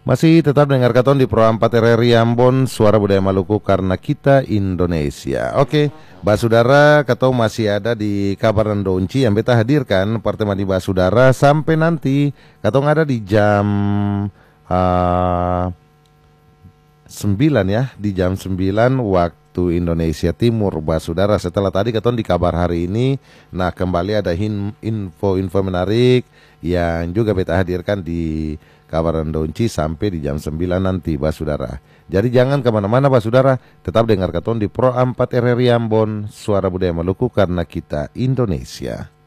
Masih tetap dengar katon di Pro 4 RRI Ambon, Suara Budaya Maluku karena kita Indonesia. Oke, Basudara, katong masih ada di kabar Donci yang beta hadirkan pertemuan di Basudara sampai nanti katong ada di jam ah, 9 ya, di jam 9 waktu Indonesia Timur, Basudara. Setelah tadi katong di kabar hari ini, nah kembali ada info-info menarik yang juga beta hadirkan di kabaran Donci sampai di jam 9 nanti, Basudara. Jadi jangan kemana-mana, Basudara. Tetap dengar katon di Pro 4 RRI Ambon, Suara Budaya Maluku karena kita Indonesia.